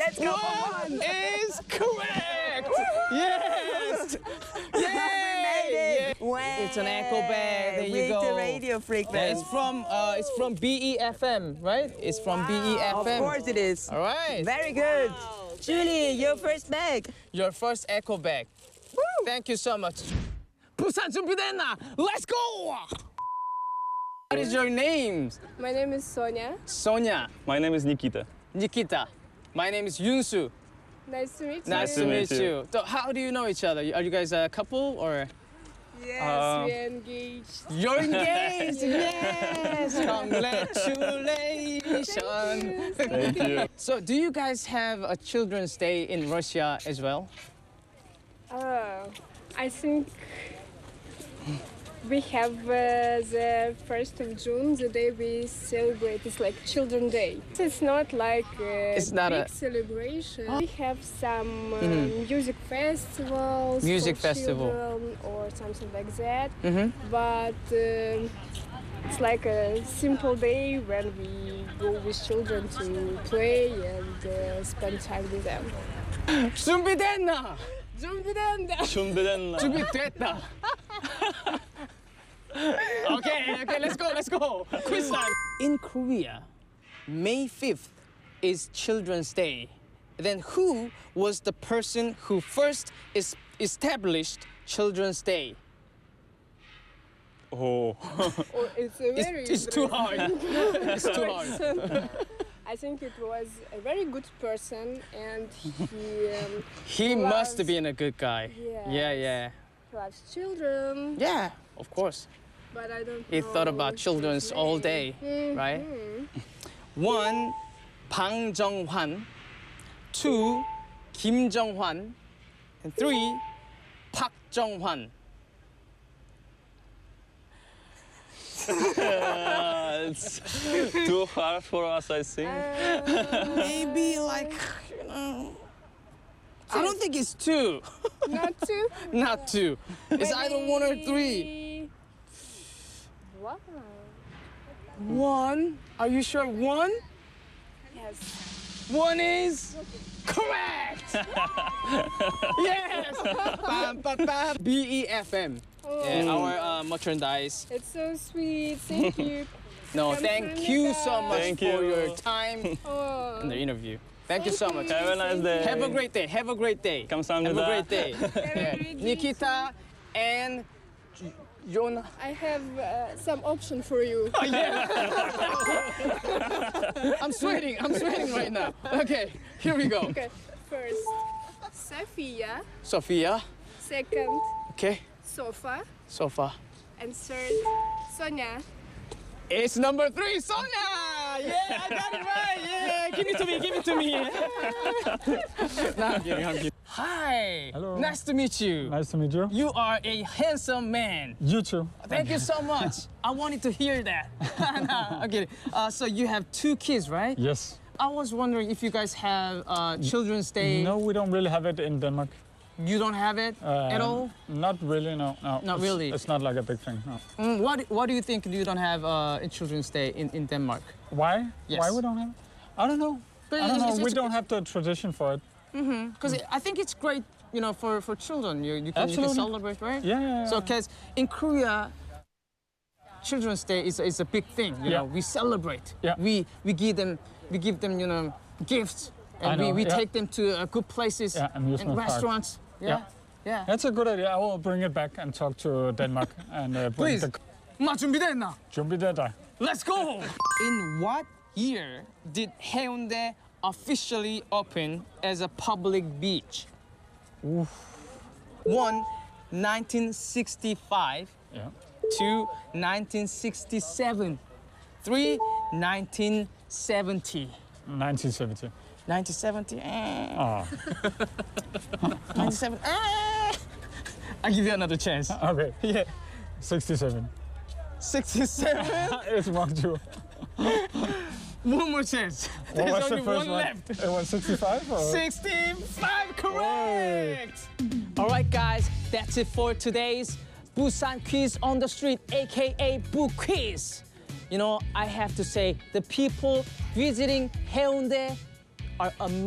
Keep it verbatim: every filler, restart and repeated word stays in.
Let's go for One one. is correct. Yes. We Yay. made it. Wow. It's an echo bag. There you With go. the radio frequency. It's from uh, it's from B E F M, right? It's from B E F M. Of course it is. All right. Very good. Julie, your first bag. Your first echo bag. Thank you so much. 부산 준비됐나? Let's go. What is your name? My name is Sonia. Sonia. My name is Nikita. Nikita. My name is Yunsu. Nice to meet you. Nice to meet you. So how do you know each other? Are you guys a couple or? Yes, Uh, we engaged. You're engaged. Yes. Congratulations. Thank you. So do you guys have a Children's Day in Russia as well? Uh, I think we have uh, the first of June, the day we celebrate. It's like Children's Day. It's not like a It's not big a- celebration. We have some um, music festivals. Music for festival. children or something like that. Mm-hmm. But um, it's like a simple day when we go with children to play and uh, spend time with them. 준비됐나? 준비됐나? 준비됐나? 준비됐다. Okay, okay, let's go, let's go. Quiz time. In Korea, May fifth is Children's Day. Then who was the person who first is established Children's Day? Oh. Oh, it's a very It's, it's too hard. It's too hard. I think it was a very good person, and he um, He loves, must have been a good guy. Yeah, yeah. loves children. Yeah, of course. But I don't. He know thought about his children's all name. day, right? Mhm. One, Bang Jong-hwan. Two, Kim Jong-hwan. And three, Park Jong-hwan. Uh, it's too hard for us, I think. Maybe like, you know, I don't think it's two. Not two. Not two. It's either one or three. Maybe- Wow. One. Are you sure one? Yes. One is correct. Yes. Bam, bam, bam. B E F M. Oh, Yeah, our uh, merchandise. it's so sweet. Thank you. No, thank you so much Thank for you. your time Oh. and the interview. Thank you so much. Have a nice day. Have a great day. Have a great day. 감사합니다. Have a great day. Have a Yeah. great day Nikita and Jonah. I have uh, some option for you. I'm sweating. I'm sweating right now. Okay, here we go. Okay. First, Sophia. Sophia. Second, Okay. Sofa. Sofa. And third, Sonia. It's number three, Sonia. Yeah, I got it right. Yeah, give it to me. Give it to me. No, I'm kidding. I'm kidding. Hi. Hello. Nice to meet you. Nice to meet you. You are a handsome man. You too. Thank you so much. I wanted to hear that. No, I'm kidding. Uh, so you have two kids, right? Yes. I was wondering if you guys have uh, Children's Day. No, we don't really have it in Denmark. You don't have it at Um, all? Not really, no. no. Not It's- really? It's not like a big thing, no. Mm, what, what do you think you don't have uh, in Children's Day in, in Denmark? Why? Yes. Why we don't have it? I don't know. But I don't it's- know. it's- We it's- don't have the tradition for it. Because I think it's great, you know, for, for children. You, you, can, you can Absolutely. celebrate, right? Yeah, yeah, yeah. So, because in Korea, Children's Day is, is a big thing. You Yeah. know, we celebrate. Yeah. We we give them we give them you know gifts, and I know, we, we yeah. take them to uh, good places Yeah, amusement and parks. restaurants. Yeah. Yeah. Yeah. That's a good idea. I will bring it back and talk to Denmark and uh, bring Please. the 마 준비됐나? 준비되다. Let's go. In what year did Haeundae officially open as a public beach? One, nineteen sixty-five. Yeah. Two, nineteen sixty-seven. Three, nineteen seventy. nineteen seventy. nineteen seventy. Eh. Oh. nineteen seventy. Eh. I'll give you another chance. Okay. Yeah. sixty-seven. sixty-seven. It's wrong too. One more chance. What There's was only the first one one? left. It was sixty-five or? sixty-five, correct! All right, guys, that's it for today's Busan Quiz on the Street, aka Boo Quiz. You know, I have to say, the people visiting Haeundae are amazing.